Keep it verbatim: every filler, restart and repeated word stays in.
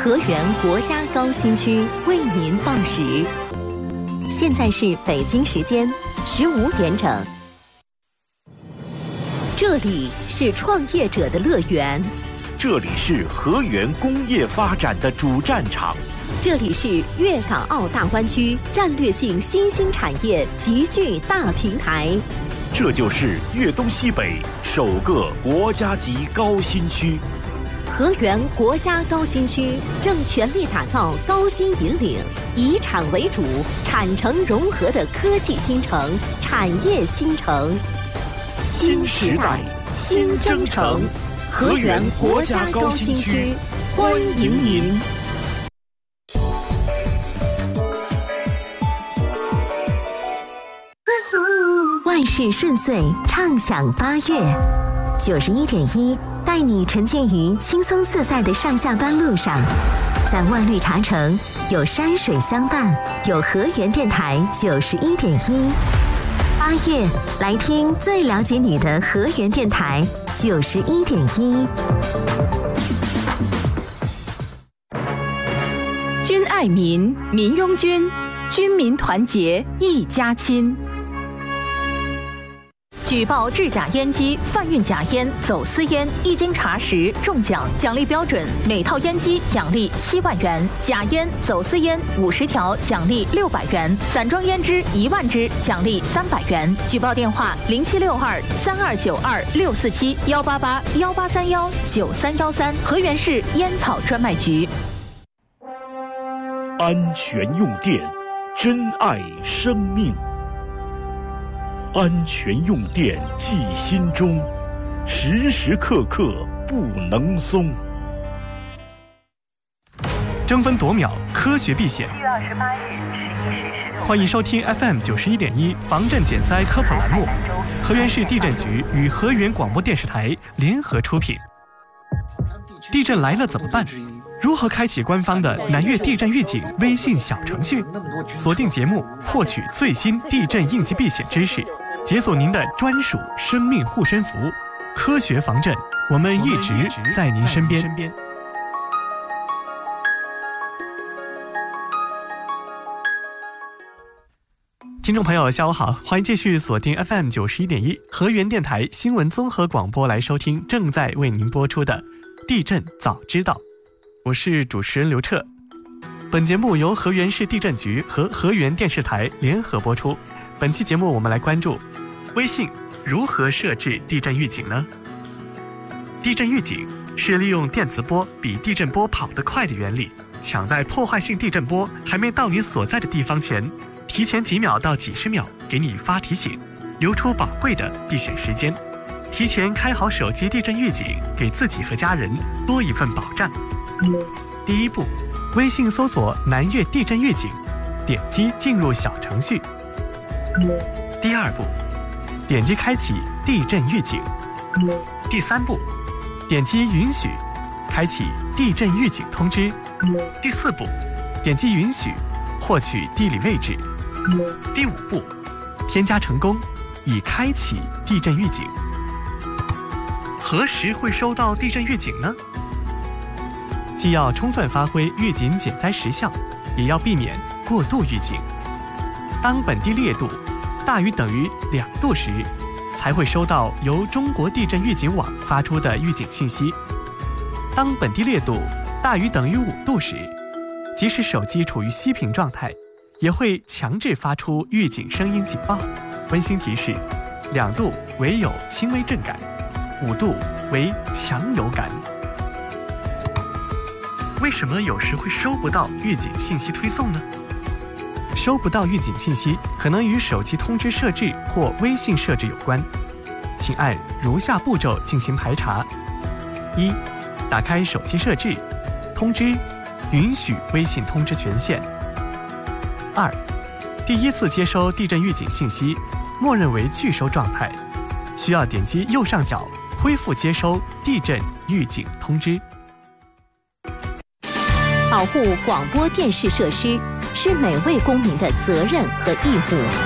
河源国家高新区为您报时，现在是北京时间十五点整。这里是创业者的乐园， 这里是河源工业发展的主战场， 这里是粤港澳大湾区战略性新兴产业集聚大平台， 这就是粤东西北首个国家级高新区。 河源国家高新区正全力打造高新引领、以产为主、产城融合的科技新城、产业新城。 新时代，新征程，河源国家高新区，欢迎您。 万事顺遂，畅享八月。九十一点一，带你沉浸于轻松自在的上下班路上。在万绿茶城，有山水相伴，有河源电台九十一点一。八月，来听最了解你的河源电台九十一点一。 君爱民，民拥君，军民团结一家亲。举报制假烟机、贩运假烟、走私烟，一经查实中奖，奖励标准：每套烟机奖励七万元；假烟、走私烟五十条奖励六百元；散装烟支一万支奖励三百元。举报电话：零七六二三二九二六四七幺八八幺八三幺九三幺三，河源市烟草专卖局。 安全用电，珍爱生命。安全用电记心中，时时刻刻不能松。 争分夺秒，科学避险。 七月二十八日十一时十六分， 欢迎收听 F M 九十一点一防震减灾科普栏目，河源市地震局与河源广播电视台联合出品。地震来了怎么办？如何开启官方的南粤地震预警微信小程序？锁定节目，获取最新地震应急避险知识，解锁您的专属生命护身符。科学防震，我们一直在您身边。听众朋友下午好，欢迎继续锁定 F M 九十一点一河源电台新闻综合广播来收听正在为您播出的地震早知道，我是主持人刘彻。本节目由河源市地震局和河源电视台联合播出。本期节目我们来关注微信如何设置地震预警呢？地震预警是利用电磁波比地震波跑得快的原理，抢在破坏性地震波还没到你所在的地方前，提前几秒到几十秒给你发提醒，留出宝贵的避险时间。提前开好手机地震预警，给自己和家人多一份保障。第一步，微信搜索南粤地震预警，点击进入小程序。第二步，点击开启地震预警。第三步，点击允许，开启地震预警通知。第四步，点击允许，获取地理位置。第五步，添加成功，已开启地震预警。何时会收到地震预警呢？既要充分发挥预警减灾时效，也要避免过度预警。当本地烈度大于等于两度时，才会收到由中国地震预警网发出的预警信息。当本地烈度大于等于五度时，即使手机处于熄屏状态，也会强制发出预警声音警报。温馨提示：两度为有轻微震感，五度为强有感。为什么有时会收不到预警信息推送呢？收不到预警信息可能与手机通知设置或微信设置有关，请按如下步骤进行排查：一、打开手机设置，通知，允许微信通知权限；二、第一次接收地震预警信息，默认为拒收状态，需要点击右上角恢复接收地震预警通知。 保护广播电视设施是每位公民的责任和义务。